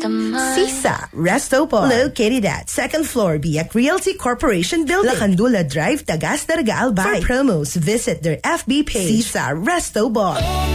Sisa Resto Bar, located at 2nd floor Biak Realty Corporation Building, Lacandula Drive, Tagas, Darga, Albay. For promos, visit their FB page, Sisa Resto Bar.